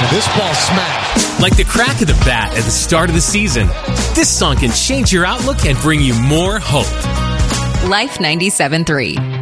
This ball smacked. Like the crack of the bat at the start of the season, this song can change your outlook and bring you more hope. Life 97.3.